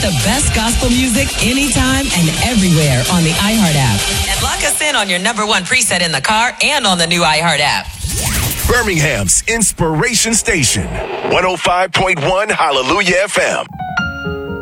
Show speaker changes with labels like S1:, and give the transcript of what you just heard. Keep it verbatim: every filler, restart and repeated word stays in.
S1: the best gospel music anytime and everywhere on the iHeart app.
S2: And lock us in on your number one preset in the car and on the new iHeart app.
S3: Birmingham's Inspiration Station, one oh five point one Hallelujah F M.